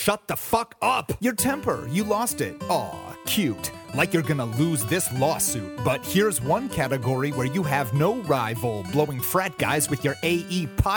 shut the fuck up. Your temper, you lost it. Aw, cute. Like you're gonna lose this lawsuit. But here's one category where you have no rival, blowing frat guys with your AE pie